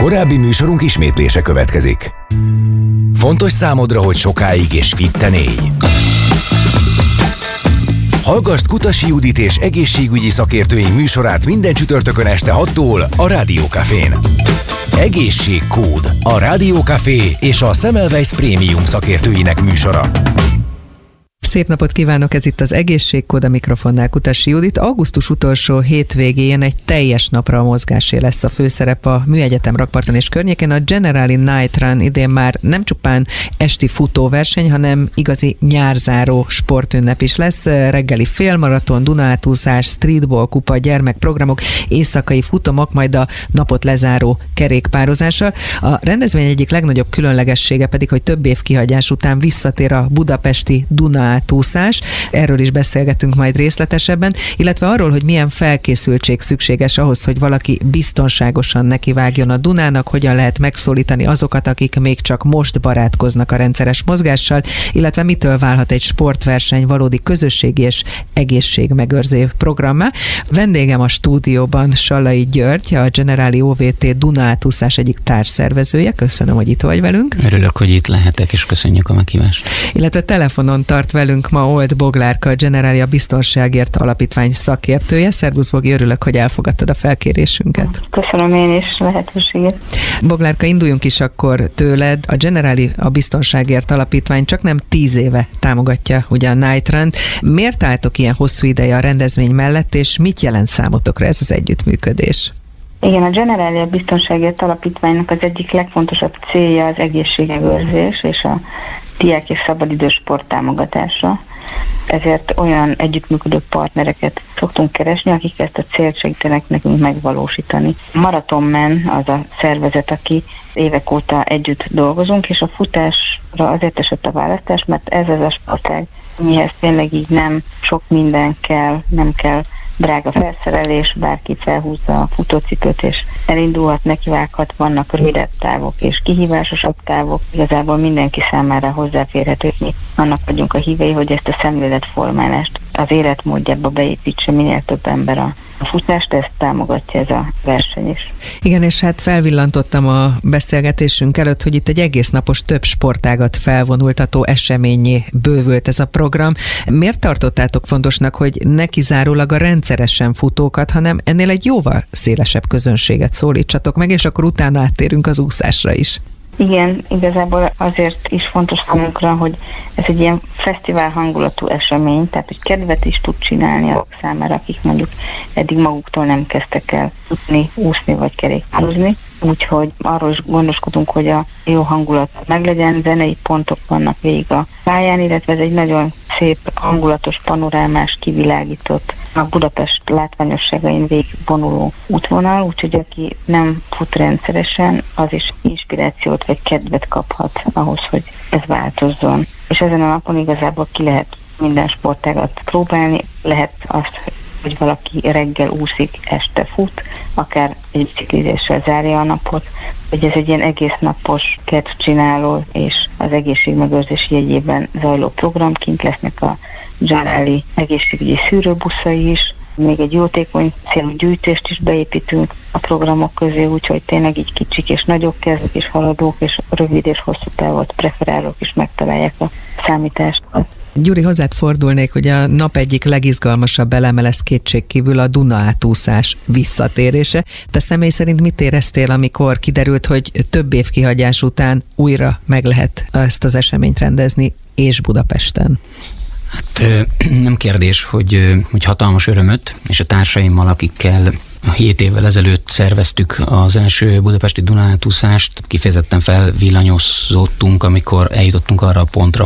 Korábbi műsorunk ismétlése következik. Fontos számodra, hogy sokáig és fitten élj? Hallgasd Kutasi Judit és egészségügyi szakértőink műsorát minden csütörtökön este 6-tól a Rádió Cafén. Egészségkód, a Rádió Café és a Semmelweis Prémium szakértőinek műsora. Szép napot kívánok, ez itt az Egészségkód, a mikrofonnál Kutasi Judit. Augusztus utolsó hétvégén egy teljes napra a mozgásé lesz a főszerep a Műegyetem Rakparton és környékén. A Generali Night Run idén már nem csupán esti futóverseny, hanem igazi nyárzáró sportünnep is lesz. Reggeli félmaraton, dunaátúszás, streetball kupa, gyermekprogramok, éjszakai futamok, majd a napot lezáró kerékpározással. A rendezvény egyik legnagyobb különlegessége pedig, hogy több év kihagyás után visszatér a budapesti dunaátúszás. Erről is beszélgetünk majd részletesebben, illetve arról, hogy milyen felkészültség szükséges ahhoz, hogy valaki biztonságosan nekivágjon a Dunának, hogyan lehet megszólítani azokat, akik még csak most barátkoznak a rendszeres mozgással, illetve mitől válhat egy sportverseny valódi közösségi és egészségmegőrző programmá. Vendégem a stúdióban Sallai György, a Generali OVT Dunaátúszás egyik társszervezője. Köszönöm, hogy itt vagy velünk. Örülök, hogy itt lehetek, és köszönjük a meghívást. Illetve telefonon tart velünk ma Old Boglárka, a Generali a Biztonságért Alapítvány szakértője. Szervusz, Bogi, örülök, hogy elfogadtad a felkérésünket. Köszönöm én is lehetőséget. Boglárka, induljunk is akkor tőled. A Generali a Biztonságért Alapítvány csak nem 10 éve támogatja ugye a Night Run-t. Miért álltok ilyen hosszú ideje a rendezvény mellett, és mit jelent számotokra ez az együttműködés? Igen, a Generali a Biztonságért Alapítványnak az egyik legfontosabb célja az egészségmegőrzés és a diák és szabadidős sport támogatása. Ezért olyan együttműködő partnereket szoktunk keresni, akik ezt a célt segítenek nekünk megvalósítani. Marathonman az a szervezet, aki évek óta együtt dolgozunk, és a futásra azért esett a választás, mert ez az a sportág, amihez tényleg így nem sok minden kell, nem kell drága felszerelés, bárki felhúzza a futócipőt és elindulhat, nekivághat, vannak rövidebb távok és kihívásosabb távok. Igazából mindenki számára hozzáférhető. Mi annak vagyunk a hívei, hogy ezt a szemléletformálást az életmódjába beépítse minél több ember a futást, ezt támogatja ez a verseny is. Igen, és hát felvillantottam a beszélgetésünk előtt, hogy itt egy egész napos több sportágat felvonultató eseményé bővült ez a program. Miért tartottátok fontosnak, hogy ne kizárólag a rendszeresen futókat, hanem ennél egy jóval szélesebb közönséget szólítsatok meg, és akkor utána áttérünk az úszásra is? Igen, igazából azért is fontos számunkra, hogy ez egy ilyen fesztivál hangulatú esemény, tehát hogy kedvet is tud csinálni azok számára, akik mondjuk eddig maguktól nem kezdtek el futni, úszni vagy kerékpározni. Úgyhogy arról is gondoskodunk, hogy a jó hangulat meglegyen, zenei pontok vannak végig a pályán, illetve ez egy nagyon szép, hangulatos, panorámás, kivilágított, a Budapest látványosságain végigvonuló útvonal, úgyhogy aki nem fut rendszeresen, az is inspirációt vagy kedvet kaphat ahhoz, hogy ez változzon. És ezen a napon igazából ki lehet minden sportágat próbálni, lehet azt, hogy valaki reggel úszik, este fut, akár egy biciklizéssel zárja a napot, hogy ez egy ilyen egész napos kedvcsináló és az egészségmegőrzés jegyében zajló program. Kint lesznek a Generali egészségügyi szűrőbuszai is, még egy jótékony célú gyűjtést is beépítünk a programok közé, úgyhogy tényleg így kicsik és nagyok kezdők és haladók és rövid és hosszú távot preferálók is megtalálják a számítást. Gyuri, hozzád fordulnék, hogy a nap egyik legizgalmasabb eleme lesz kétségkívül a dunaátúszás visszatérése. Te személy szerint mit éreztél, amikor kiderült, hogy több év kihagyás után újra meg lehet ezt az eseményt rendezni, és Budapesten? Hát nem kérdés, hogy hatalmas örömöt, és a társaimmal, akikkel 7 évvel ezelőtt szerveztük az első budapesti dunaátúszást, kifejezetten felvillanyozottunk, amikor eljutottunk arra a pontra,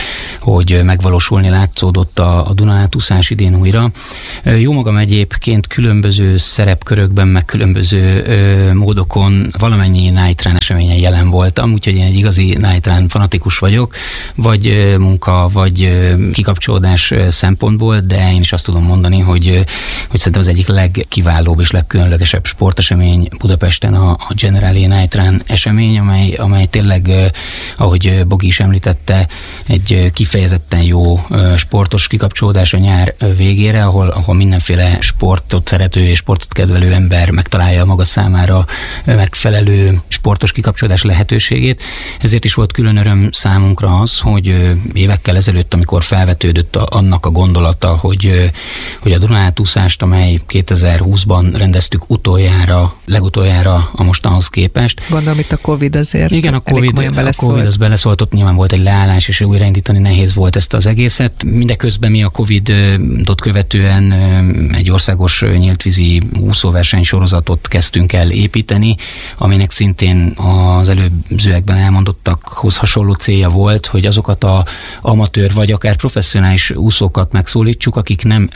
hogy megvalósulni látszódott a dunaátúszás idén újra. Jó magam egyébként különböző szerepkörökben, meg különböző módokon valamennyi Night Run eseményen jelen voltam, úgyhogy én egy igazi Night Run fanatikus vagyok, vagy munka, vagy kikapcsolódás szempontból, de én is azt tudom mondani, hogy szerintem az egyik legkiválóbb és legkülönlegesebb sport, sportesemény Budapesten, a Generali Night Run esemény, amely tényleg, ahogy Bogi is említette, egy kifejezetten jó sportos kikapcsolódás a nyár végére, ahol mindenféle sportot szerető és sportot kedvelő ember megtalálja maga számára megfelelő sportos kikapcsolódás lehetőségét. Ezért is volt külön öröm számunkra az, hogy évekkel ezelőtt, amikor felvetődött annak a gondolata, hogy a Dunaátúszást, amely 2020-ban rendeztük legutoljára a mostanhoz képest. Gondolom itt a Covid azért. Igen, a Covid az beleszólt, ott nyilván volt egy leállás, és újraindítani nehéz volt ezt az egészet. Mindeközben mi a Covid-ot követően egy országos nyíltvízi úszóverseny sorozatot kezdtünk el építeni, aminek szintén az előzőekben elmondottakhoz hasonló célja volt, hogy azokat a amatőr vagy akár professzionális úszókat megszólítsuk, akik nem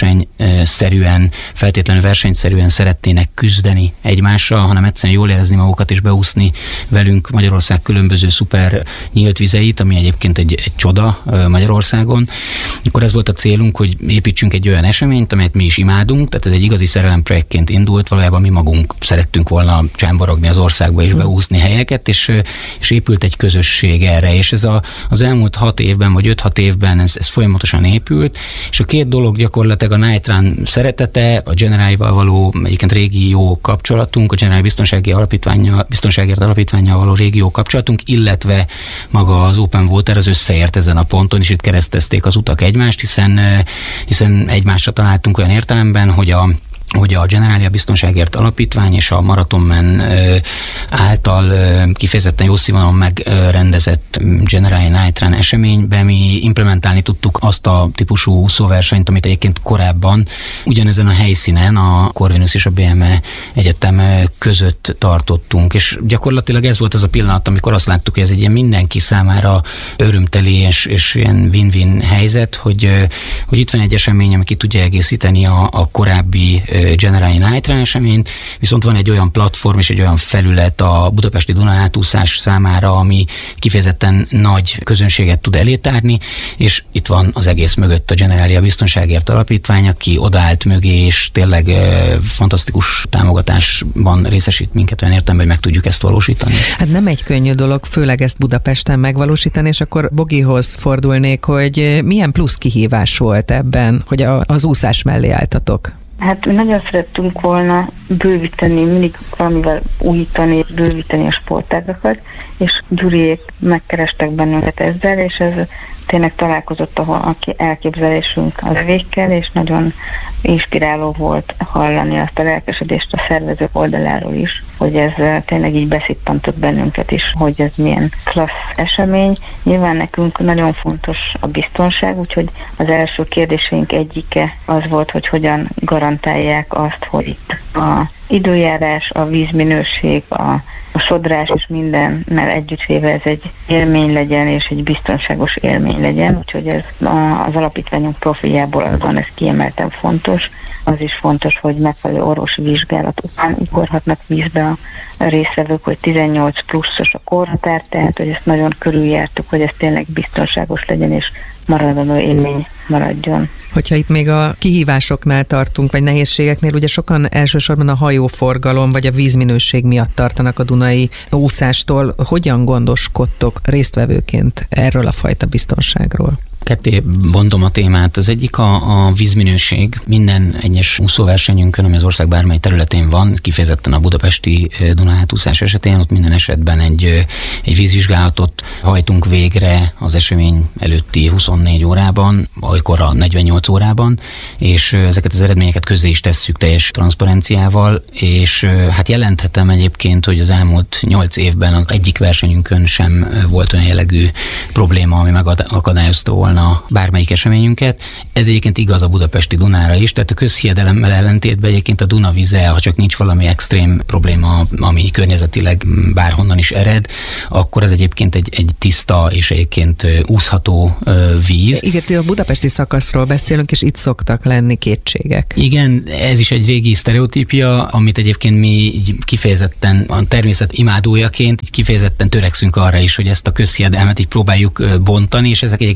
feltétlenül versenyszerűen szeretnének küzdeni egymással, hanem egyszerűen jól érezni magukat és beúszni velünk Magyarország különböző szuper nyílt vizeit, ami egyébként egy csoda Magyarországon. Akkor ez volt a célunk, hogy építsünk egy olyan eseményt, amelyet mi is imádunk, tehát ez egy igazi szerelemprojektként indult, valójában mi magunk szerettünk volna csámborogni az országba és beúszni helyeket, és épült egy közösség erre, és ez az elmúlt 6 évben, vagy 5-6 évben ez folyamatosan épült, és a két dolog gyakorlatilag a Night Run szeretete, a Generálival való egyébként régi jó kapcsolatunk, a Generáli Biztonságért Alapítvánnyal való régi jó kapcsolatunk, illetve maga az Open Water az összeért ezen a ponton, és itt keresztezték az utak egymást, hiszen egymásra találtunk olyan értelemben, hogy a Generália Biztonságért Alapítvány és a Marathonman által kifejezetten jó színvonalon megrendezett Generali Night Run eseményben mi implementálni tudtuk azt a típusú úszóversenyt, amit egyébként korábban ugyanezen a helyszínen a Corvinus és a BME Egyetem között tartottunk, és gyakorlatilag ez volt az a pillanat, amikor azt láttuk, hogy ez egy ilyen mindenki számára örömteli és ilyen win-win helyzet, hogy itt van egy esemény, ami ki tudja egészíteni a korábbi Generali Night Run eseményt, viszont van egy olyan platform és egy olyan felület a budapesti Dunaátúszás számára, ami kifejezetten nagy közönséget tud elétárni, és itt van az egész mögött a Generália Biztonságért Alapítvány, aki odaállt mögé, és tényleg fantasztikus támogatásban részesít minket olyan értelemben, hogy meg tudjuk ezt valósítani. Hát nem egy könnyű dolog, főleg ezt Budapesten megvalósítani, és akkor Bogihoz fordulnék, hogy milyen plusz kihívás volt ebben, hogy az úszás mellé álltatok? Hát mi nagyon szerettünk volna bővíteni, mindig valamivel újítani, bővíteni a sportágakat, és Gyuriék megkerestek bennünket ezzel, és ez tényleg találkozott a elképzelésünk az végkel, és nagyon inspiráló volt hallani azt a lelkesedést a szervezők oldaláról is, hogy ez tényleg így beszippantott bennünket is, hogy ez milyen klassz esemény. Nyilván nekünk nagyon fontos a biztonság, úgyhogy az első kérdéseink egyike az volt, hogy hogyan garantálják azt, hogy itt a időjárás, a vízminőség, a sodrás és mindennel együttvéve ez egy élmény legyen, és egy biztonságos élmény legyen, úgyhogy ez az alapítványunk profiljából azon ez kiemelten fontos. Az is fontos, hogy megfelelő orvosi vizsgálat után ugorhatnak vízbe a résztvevők, hogy 18 pluszos a korhatár, tehát hogy ezt nagyon körüljártuk, hogy ez tényleg biztonságos legyen, és maradandó élmény maradjon. Hogyha itt még a kihívásoknál tartunk, vagy nehézségeknél, ugye sokan elsősorban a hajóforgalom, vagy a vízminőség miatt tartanak a dunai úszástól. Hogyan gondoskodtok résztvevőként erről a fajta biztonságról? Ketté bontom a témát. Az egyik a vízminőség. Minden egyes úszóversenyünkön, ami az ország bármely területén van, kifejezetten a budapesti Dunaátúszás esetén, ott minden esetben egy vízvizsgálatot hajtunk végre az esemény előtti 24 órában, olykor a 48 órában, és ezeket az eredményeket közzé is tesszük teljes transzparenciával, és hát jelenthetem egyébként, hogy az elmúlt 8 évben az egyik versenyünkön sem volt olyan jellegű probléma, ami megakadályozta volna bármelyik eseményünket. Ez egyébként igaz a budapesti Dunára is, tehát a közhiedelemmel ellentétben egyébként a Duna vize, ha csak nincs valami extrém probléma, ami környezetileg bárhonnan is ered, akkor ez egyébként egy tiszta és egyébként úszható víz. Igen, a budapesti szakaszról beszélünk, és itt szoktak lenni kétségek. Igen, ez is egy régi sztereotípia, amit egyébként mi így kifejezetten a természet imádójaként kifejezetten törekszünk arra is, hogy ezt a közhiedelmet így próbáljuk bontani, és ezek az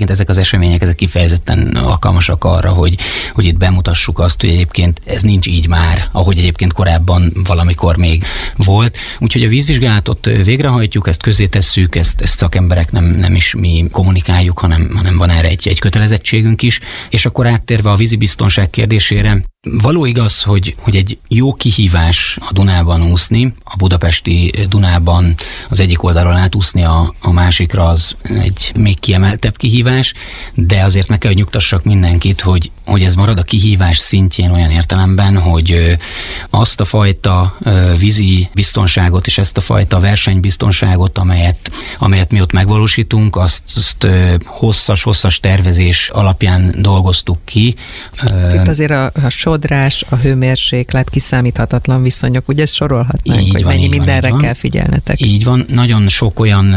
események, ezek kifejezetten alkalmasak arra, hogy itt bemutassuk azt, hogy egyébként ez nincs így már, ahogy egyébként korábban valamikor még volt. Úgyhogy a vízvizsgálatot végrehajtjuk, ezt közzétesszük, ezt szakemberek nem is mi kommunikáljuk, hanem van erre egy kötelezettségünk is. És akkor áttérve a vízibiztonság kérdésére, való igaz, hogy egy jó kihívás a Dunában úszni, a budapesti Dunában az egyik oldalról átúszni a másikra az egy még kiemeltebb kihívás, de azért meg kell, hogy nyugtassak mindenkit, hogy ez marad a kihívás szintjén olyan értelemben, hogy azt a fajta vízi biztonságot és ezt a fajta versenybiztonságot, amelyet mi ott megvalósítunk, azt hosszas tervezés alapján dolgoztuk ki. Itt azért a sodrás, a hőmérséklet, kiszámíthatatlan viszonyok, ugye ezt sorolhatnánk, hogy mennyi mindenre kell figyelnetek. Így van, nagyon sok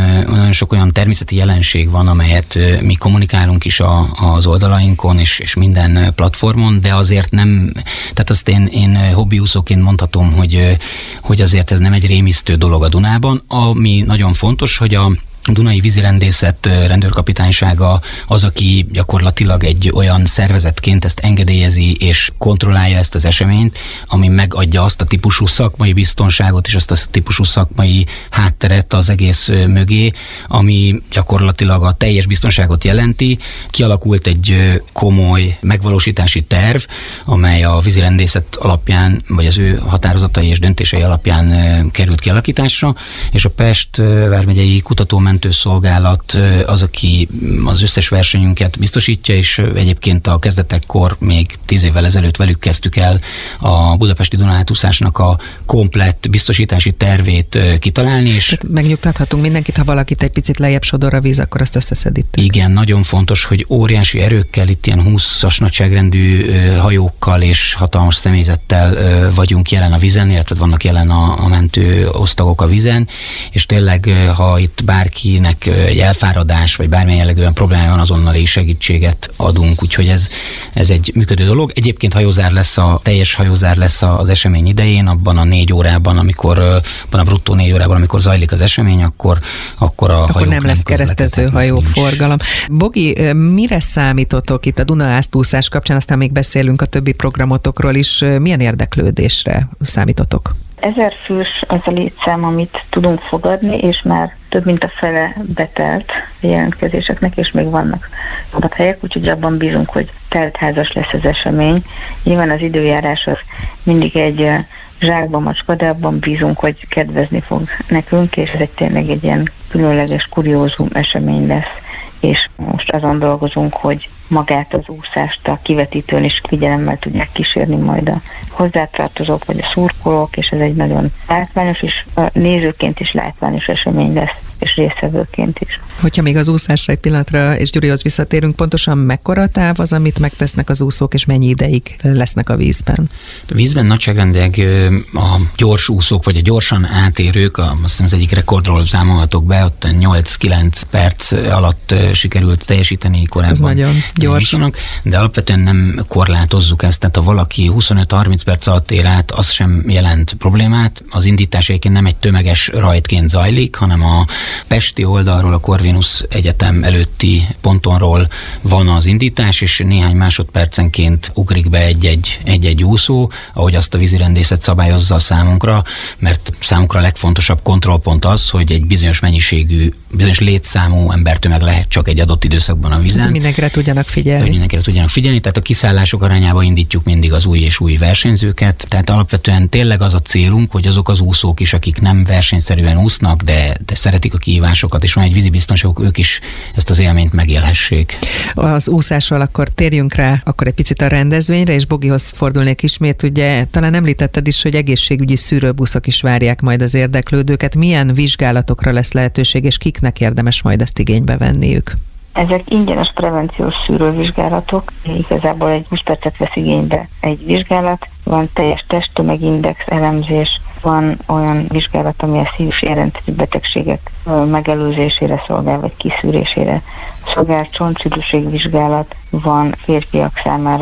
olyan természeti jelenség van, amelyet mi kommunikálunk is az oldalainkon és minden platformon, de azért nem, tehát azt én hobbiúszóként mondhatom, hogy azért ez nem egy rémisztő dolog a Dunában. Ami nagyon fontos, hogy a Dunai Vízirendészet rendőrkapitánysága az, aki gyakorlatilag egy olyan szervezetként ezt engedélyezi és kontrollálja ezt az eseményt, ami megadja azt a típusú szakmai biztonságot és azt a típusú szakmai hátteret az egész mögé, ami gyakorlatilag a teljes biztonságot jelenti. Kialakult egy komoly megvalósítási terv, amely a vízirendészet alapján, vagy az ő határozatai és döntései alapján került kialakításra, és a Pest vármegyei kutatómentőszolgálat az, aki az összes versenyünket biztosítja, és egyébként a kezdetekkor még 10 évvel ezelőtt velük kezdtük el a budapesti Duna-átúszásnak a komplett biztosítási tervét kitalálni. És tehát megnyugtathatunk mindenkit, ha valakit egy picit lejjebb sodor a víz, akkor azt összeszeditek. Igen, nagyon fontos, hogy óriási erőkkel, itt ilyen 20-as nagyságrendű hajókkal és hatalmas személyzettel vagyunk jelen a vízen, illetve vannak jelen a mentő osztagok a vízen, és tényleg, ha itt bárkinek egy elfáradás, vagy bármilyen jellegű olyan problémája van, azonnali segítséget adunk, úgyhogy ez egy működő dolog. Egyébként teljes hajózár lesz az esemény idején, abban a 4 órában, abban a bruttó 4 órában, amikor zajlik az esemény, akkor a hajók nem lesz keresztező hajóforgalom. Bogi, mire számítotok itt a Duna-átúszás kapcsán, aztán még beszélünk a többi programotokról is, milyen érdeklődésre számítotok? 1000 fős az a létszám, amit tudunk fogadni, és már több mint a fele betelt a jelentkezéseknek, és még vannak szabad helyek, úgyhogy abban bízunk, hogy teltházas lesz az esemény. Nyilván az időjárás az mindig egy zsákba macska, de abban bízunk, hogy kedvezni fog nekünk, és ez tényleg egy ilyen különleges, kuriózum esemény lesz. És most azon dolgozunk, hogy magát az úszást a kivetítőn is figyelemmel tudják kísérni majd a hozzátartozók vagy a szurkolók, és ez egy nagyon látványos, és a nézőként is látványos esemény lesz, és résztvevőként is. Hogyha még az úszásra egy pillanatra, és Gyurihoz visszatérünk, pontosan mekkora a táv az, amit megtesznek az úszók, és mennyi ideig lesznek a vízben? A vízben nagyságrendileg a gyors úszók, vagy a gyorsan átérők, azt hiszem az egyik rekordról számolhatok be, ott 8-9 perc alatt sikerült teljesíteni korábban. Ez nagyon gyors. De alapvetően nem korlátozzuk ezt, tehát ha valaki 25-30 perc alatt ér át, az sem jelent problémát. Az indítás egyébként nem egy tömeges rajtként zajlik, hanem a pesti oldalról, a Corvinus Egyetem előtti pontonról van az indítás, és néhány másodpercenként ugrik be egy úszó, ahogy azt a vízirendészet szabályozza számunkra, mert számunkra a legfontosabb kontrollpont az, hogy egy bizonyos mennyiségű, bizonyos létszámú embertömeg lehet csak egy adott időszakban a vízen. Mindenkire tudjanak figyelni. Tehát a kiszállások arányába indítjuk mindig az új és új versenyzőket. Tehát alapvetően tényleg az a célunk, hogy azok az úszók is, akik nem versenyszerűen úsznak, de szeretik a kihívásokat, és van egy vízibiztonságuk, ők is ezt az élményt megélhessék. Az úszásról akkor térjünk rá akkor egy picit a rendezvényre, és Bogihoz fordulnék ismét. Ugye talán említetted is, hogy egészségügyi szűrőbuszok is várják majd az érdeklődőket. Milyen vizsgálatokra lesz lehetőség, és kiknek érdemes majd ezt igénybe venniük? Ezek ingyenes prevenciós szűrővizsgálatok, igazából egy 20 percet vesz igénybe egy vizsgálat, van teljes testtömegindex elemzés, van olyan vizsgálat, ami a szív- és érrendszeri betegségek megelőzésére szolgál, vagy kiszűrésére szolgál, csontsűrűségvizsgálat, van férfiak számára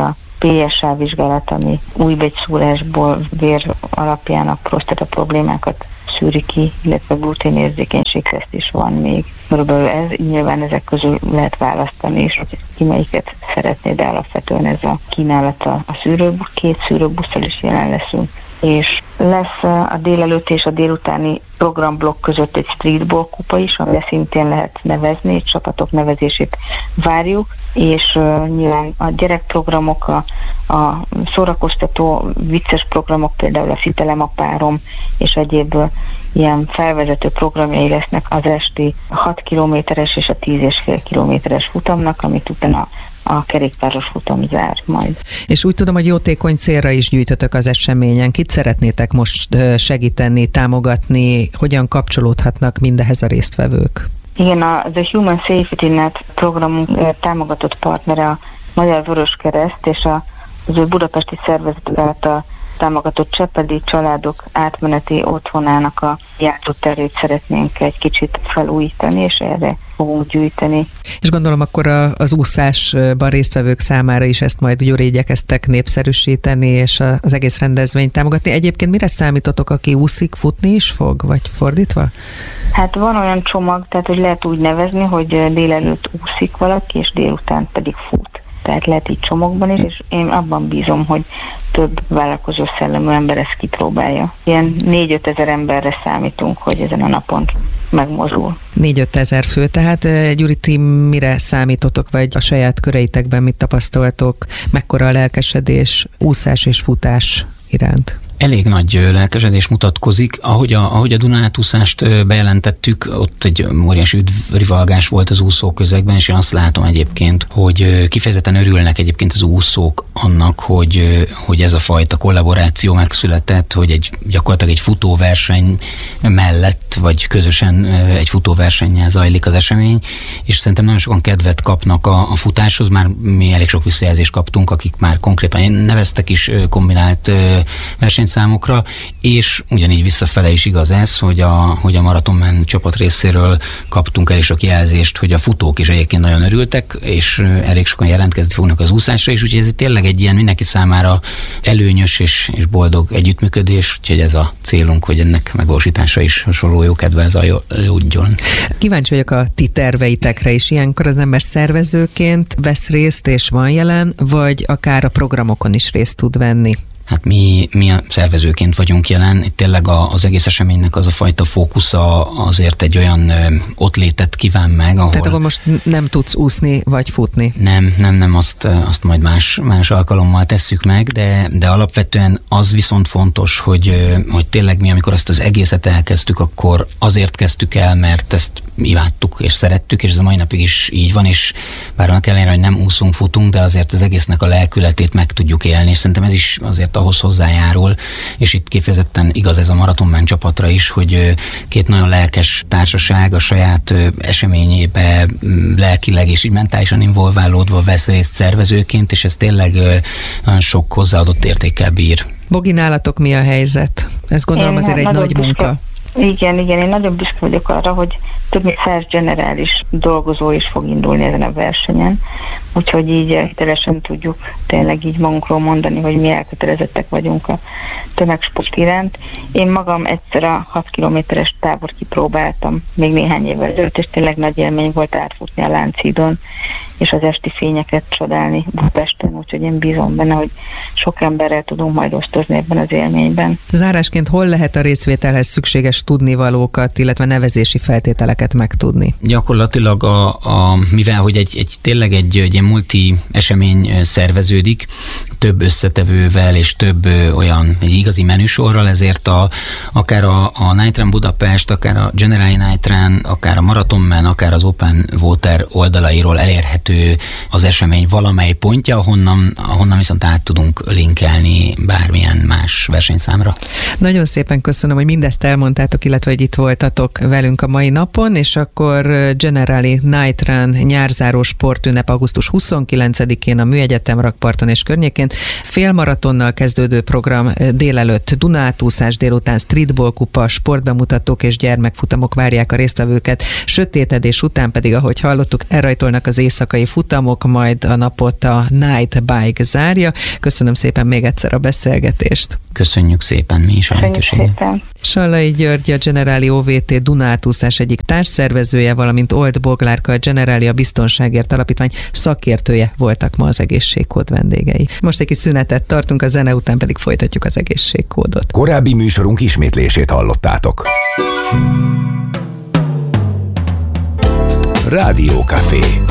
PSA vizsgálat, ami újbegyszúrásból vér alapján a prostata problémákat szűri ki, illetve gluténérzékenység-teszt is van még. Körülbelül nyilván ezek közül lehet választani, és hogy ki melyiket szeretné, de alapvetően ez a kínálata a szűrőbusz, 2 szűrőbusszal is jelen leszünk. És lesz a délelőtt és a délutáni programblokk között egy streetball kupa is, amire szintén lehet nevezni, csapatok nevezését várjuk, és nyilván a gyerekprogramok, a szórakoztató vicces programok, például a Szitelem a párom, és egyéb ilyen felvezető programjai lesznek az esti 6 kilométeres és a 10,5 kilométeres futamnak, amit utána a kerékpáros futam zár majd. És úgy tudom, hogy jótékony célra is gyűjtötök az eseményen. Kit szeretnétek most segíteni, támogatni, hogyan kapcsolódhatnak mindehez a résztvevők? Igen, a The Human Safety Net programunk támogatott partnere a Magyar Vöröskereszt és az ő budapesti szervezet által támogatott Csepedi családok átmeneti otthonának a jártóterét szeretnénk egy kicsit felújítani, és erre fogunk gyűjteni. És gondolom akkor az úszásban résztvevők számára is ezt majd úgy igyekeztek népszerűsíteni, és az egész rendezvényt támogatni. Egyébként mire számítotok, aki úszik, futni is fog, vagy fordítva? Hát van olyan csomag, tehát hogy lehet úgy nevezni, hogy délelőtt úszik valaki, és délután pedig fut. Tehát lehet így csomagban is, és én abban bízom, hogy több vállalkozó szellemű ember ezt kipróbálja. Ilyen 4-5 ezer emberre számítunk, hogy ezen a napon megmozul. 4-5 ezer fő, tehát Gyuri, ti mire számítotok, vagy a saját köreitekben mit tapasztaltok, mekkora a lelkesedés úszás és futás iránt? Elég nagy lelkesedés mutatkozik. Ahogy a Dunántúszást bejelentettük, ott egy óriási üdvrivalgás volt az úszó közegben, és én azt látom egyébként, hogy kifejezetten örülnek egyébként az úszók annak, hogy ez a fajta kollaboráció megszületett, hogy gyakorlatilag egy futóverseny mellett, vagy közösen egy futóversennyel zajlik az esemény, és szerintem nagyon sokan kedvet kapnak a futáshoz, már mi elég sok visszajelzést kaptunk, akik már konkrétan neveztek is kombinált versenyszámokra, és ugyanígy visszafele is igaz ez, hogy a Marathonman csapat részéről kaptunk elég sok jelzést, hogy a futók is egyébként nagyon örültek, és elég sokan jelentkezni fognak az úszásra, és úgyhogy ez tényleg egy ilyen mindenki számára előnyös és boldog együttműködés, úgyhogy ez a célunk, hogy ennek megvalósítása is hasonló jó kedvel zajlódjon. Kíváncsi vagyok a ti terveitekre is. Ilyenkor az ember szervezőként vesz részt és van jelen, vagy akár a programokon is részt tud venni? Hát mi a szervezőként vagyunk jelen, itt tényleg az egész eseménynek az a fajta fókusza azért egy olyan ottlétet kíván meg, ahol... Tehát akkor most nem tudsz úszni vagy futni? Nem, azt majd más alkalommal tesszük meg, de alapvetően az viszont fontos, hogy tényleg mi, amikor ezt az egészet elkezdtük, akkor azért kezdtük el, mert ezt imádtuk és szerettük, és ez a mai napig is így van, és bár annak ellenére, hogy nem úszunk, futunk, de azért az egésznek a lelkületét meg tudjuk élni, és szerintem ez is azért ahhoz hozzájárul, és itt kifejezetten igaz ez a Marathonman csapatra is, hogy két nagyon lelkes társaság a saját eseményébe lelkileg és így mentálisan involválódva vesz részt szervezőként, és ez tényleg nagyon sok hozzáadott értékkel bír. Bogi, nálatok mi a helyzet? Ez gondolom azért egy nagy munka. Igen, én nagyon büszke vagyok arra, hogy több mint 100 generális dolgozó is fog indulni ezen a versenyen, úgyhogy így hitelesen tudjuk tényleg így magunkról mondani, hogy mi elkötelezettek vagyunk a tömegsport iránt. Én magam egyszer a 6 kilométeres távot kipróbáltam még néhány évvel ezelőtt, és tényleg nagy élmény volt átfutni a Lánchídon, és az esti fényeket csodálni Budapesten, úgyhogy én bízom benne, hogy sok emberrel tudunk majd osztozni ebben az élményben. Zárásként hol lehet a részvételhez szükséges tudnivalókat, illetve nevezési feltételeket megtudni? Gyakorlatilag mivel hogy tényleg egy ilyen multi esemény szerveződik, több összetevővel és több egy igazi menüsorral, ezért akár a Night Run Budapest, akár a Generali Night Run, akár a Marathonman, akár az Open Water oldalairól elérhető az esemény valamely pontja, ahonnan viszont át tudunk linkelni bármilyen más versenyszámra. Nagyon szépen köszönöm, hogy mindezt elmondtátok, illetve hogy itt voltatok velünk a mai napon. van, és akkor Generali Night Run nyárzáró sportünnep augusztus 29-én a Műegyetem Rakparton és környékén. Félmaratonnal kezdődő program délelőtt Dunántúszás, délután streetball kupa, sportbemutatók és gyermekfutamok várják a résztvevőket. Sötétedés után pedig, ahogy hallottuk, elrajtolnak az éjszakai futamok, majd a napot a Night Bike zárja. Köszönöm szépen még egyszer a beszélgetést. Köszönjük szépen mi is a lehetőséget. Sallai György, a Generali OVT Dunántúszás egyik társszervezője, valamint Old Boglárka, a Generali a Biztonságért Alapítvány szakértője voltak ma az Egészségkód vendégei. Most egy kis szünetet tartunk, a zene után pedig folytatjuk az Egészségkódot. Korábbi műsorunk ismétlését hallottátok. Rádió Café.